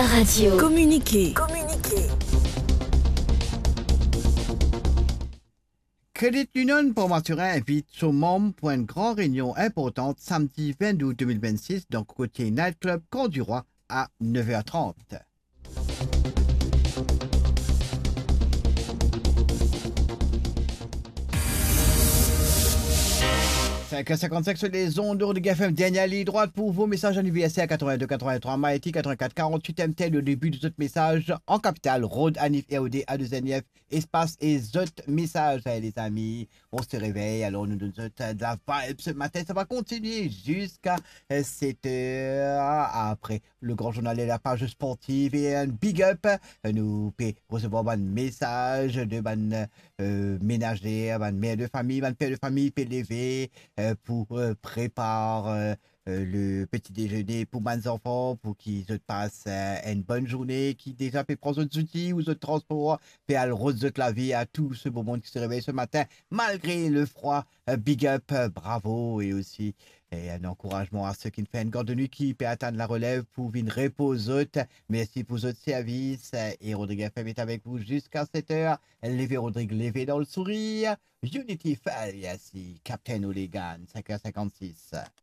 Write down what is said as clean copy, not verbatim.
Radio. Communiquer. Credit Union pour Maturin invite son membre pour une grande réunion importante samedi 22 août 2026 dans le côté Nightclub Camp du Roi à 9h30. 5h55 sur les ondes de GFM, dernière ligne droite pour vos messages anniversaires 82 83 Maïti 84 48 MTL, le début de votre message en capitale, Road Anif ROD A2NF, espace et autres messages, les amis. On se réveille, alors nous donnons de la vibe ce matin, ça va continuer jusqu'à 7h. Après le grand journal et la page sportive et un big up, nous pouvons recevoir un message de ménagère, mère de famille, père de famille, PLV, pour préparer le petit déjeuner pour mes enfants, pour qu'ils se passent une bonne journée, qui déjà peut prendre d'autres outils ou d'autres transports, puis à rose de la vie à tout ce beau monde qui se réveille ce matin, malgré le froid. Big up, bravo, et aussi un encouragement à ceux qui ne font une garde nuit qui peut atteindre la relève pour une repose haute. Merci pour votre service. Et Rodrigue FM est avec vous jusqu'à 7h. Levez Rodrigue, levez dans le sourire. Unity Fire, Captain Oligan, 5h56.